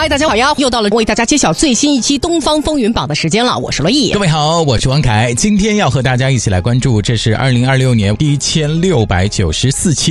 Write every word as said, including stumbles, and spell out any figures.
嗨，大家好呀！又到了为大家揭晓最新一期东方风云榜的时间了，我是罗毅。 各位好，我是王凯，今天要和大家一起来关注，这是二零二六年第一千六百九十四期